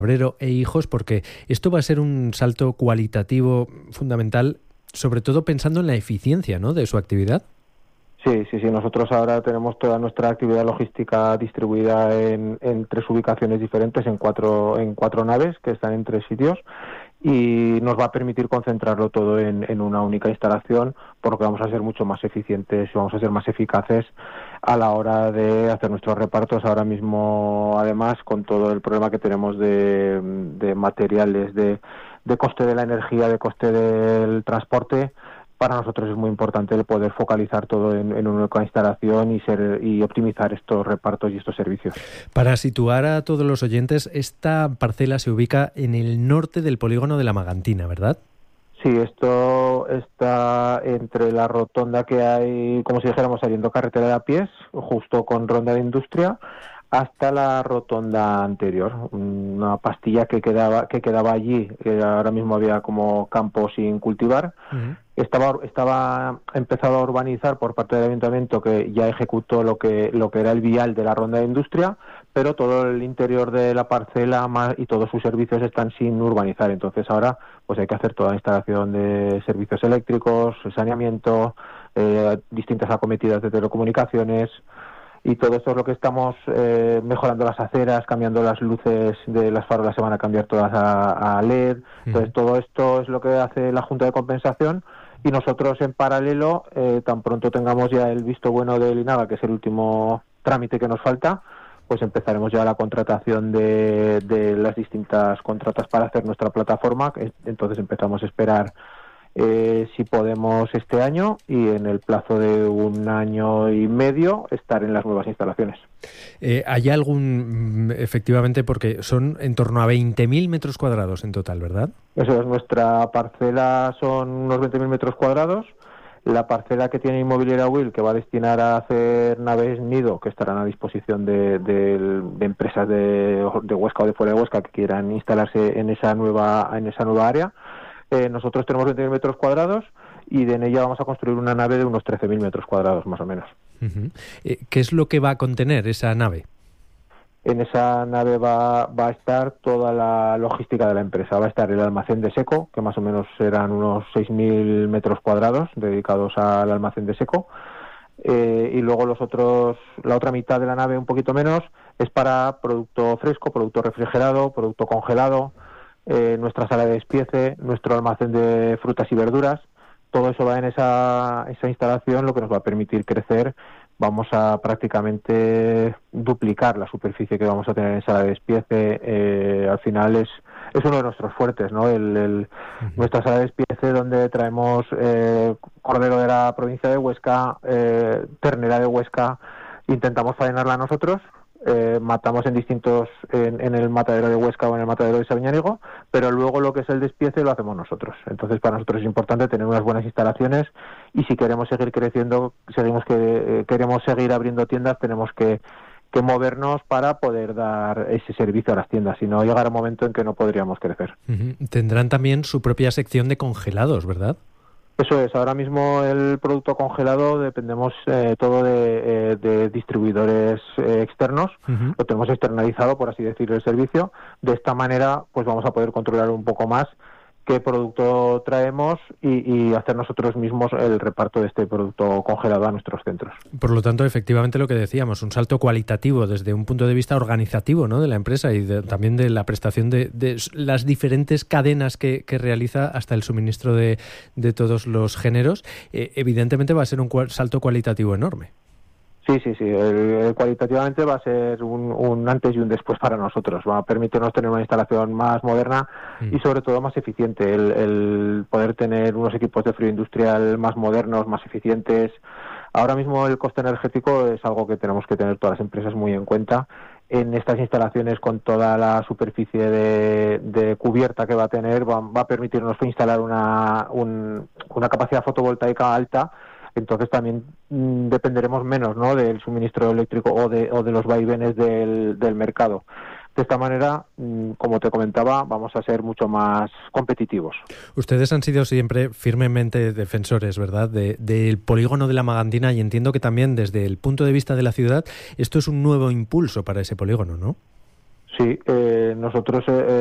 Cabrero e Hijos, porque esto va a ser un salto cualitativo fundamental, sobre todo pensando en la eficiencia, ¿no?, de su actividad. Sí. Nosotros ahora tenemos toda nuestra actividad logística distribuida en 3 ubicaciones diferentes, en cuatro naves que están en 3 sitios, y nos va a permitir concentrarlo todo en una única instalación, por lo que vamos a ser mucho más eficientes y vamos a ser más eficaces a la hora de hacer nuestros repartos. Ahora mismo, además, con todo el problema que tenemos de materiales, de coste de la energía, de coste del transporte, para nosotros es muy importante el poder focalizar todo en una única instalación y optimizar estos repartos y estos servicios. Para situar a todos los oyentes, esta parcela se ubica en el norte del polígono de La Magantina, ¿verdad? Sí, esto está entre la rotonda que hay, como si dijéramos, saliendo carretera de a pies, justo con Ronda de Industria, hasta la rotonda anterior, una pastilla que quedaba allí, que ahora mismo había como campo sin cultivar. Uh-huh. Estaba empezado a urbanizar por parte del ayuntamiento, que ya ejecutó lo que era el vial de la Ronda de Industria, pero todo el interior de la parcela y todos sus servicios están sin urbanizar. Entonces ahora pues hay que hacer toda la instalación de servicios eléctricos, saneamiento, distintas acometidas de telecomunicaciones. Y todo esto es lo que estamos mejorando las aceras, cambiando las luces de las farolas, se van a cambiar todas a LED. Entonces todo esto es lo que hace la Junta de Compensación, y nosotros en paralelo, tan pronto tengamos ya el visto bueno del INAVA, que es el último trámite que nos falta, pues empezaremos ya la contratación de las distintas contratas para hacer nuestra plataforma. Entonces empezamos a esperar si podemos este año, y en el plazo de 1 año y medio estar en las nuevas instalaciones. ¿Hay algún, efectivamente, porque son en torno a 20.000 metros cuadrados en total, ¿verdad? Eso es, nuestra parcela son unos 20.000 metros cuadrados. La parcela que tiene Inmobiliaria Will, que va a destinar a hacer naves nido, que estarán a disposición de empresas de Huesca o de fuera de Huesca que quieran instalarse en esa nueva área. Nosotros tenemos 20.000 metros cuadrados y en ella vamos a construir una nave de unos 13.000 metros cuadrados, más o menos. Uh-huh. ¿Qué es lo que va a contener esa nave? En esa nave va a estar toda la logística de la empresa. Va a estar el almacén de seco, que más o menos serán unos 6.000 metros cuadrados dedicados al almacén de seco. Y luego la otra mitad de la nave, un poquito menos, es para producto fresco, producto refrigerado, producto congelado, nuestra sala de despiece, nuestro almacén de frutas y verduras. Todo eso va en esa instalación, lo que nos va a permitir crecer. Vamos a prácticamente duplicar la superficie que vamos a tener en sala de despiece. Al final es uno de nuestros fuertes, ¿no? Nuestra sala de despiece, donde traemos cordero de la provincia de Huesca, ternera de Huesca, intentamos faenarla nosotros. Matamos en el matadero de Huesca o en el matadero de Sabiñánigo, pero luego lo que es el despiece lo hacemos nosotros. Entonces para nosotros es importante tener unas buenas instalaciones, y si queremos seguir creciendo, queremos seguir abriendo tiendas, tenemos que movernos para poder dar ese servicio a las tiendas, si no llegará un momento en que no podríamos crecer. Uh-huh. Tendrán también su propia sección de congelados, ¿verdad? Eso es, ahora mismo el producto congelado dependemos todo de distribuidores externos. Uh-huh. Lo tenemos externalizado, por así decirlo, el servicio. De esta manera pues vamos a poder controlar un poco más qué producto traemos y hacer nosotros mismos el reparto de este producto congelado a nuestros centros. Por lo tanto, efectivamente, lo que decíamos, un salto cualitativo desde un punto de vista organizativo, ¿no?, de la empresa, y también de la prestación de las diferentes cadenas que realiza hasta el suministro de todos los géneros. Evidentemente va a ser un salto cualitativo enorme. Sí. Cualitativamente va a ser un antes y un después para nosotros. Va a permitirnos tener una instalación más moderna y sobre todo más eficiente. El poder tener unos equipos de frío industrial más modernos, más eficientes. Ahora mismo el coste energético es algo que tenemos que tener todas las empresas muy en cuenta. En estas instalaciones, con toda la superficie de cubierta que va a tener, va a permitirnos instalar una capacidad fotovoltaica alta. Entonces también dependeremos menos, ¿no?, del suministro eléctrico o de los vaivenes del mercado. De esta manera, como te comentaba, vamos a ser mucho más competitivos. Ustedes han sido siempre firmemente defensores, ¿verdad?, del polígono de La Magantina, y entiendo que también desde el punto de vista de la ciudad esto es un nuevo impulso para ese polígono, ¿no? Sí, nosotros